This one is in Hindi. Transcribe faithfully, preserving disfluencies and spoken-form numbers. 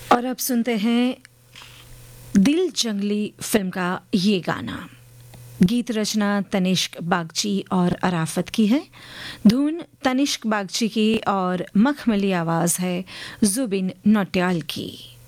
और अब सुनते हैं दिल जंगली फिल्म का ये गाना। गीत रचना तनिष्क बागची और अराफत की है। धुन तनिष्क बागची की और मखमली आवाज है जुबिन नौटियाल की।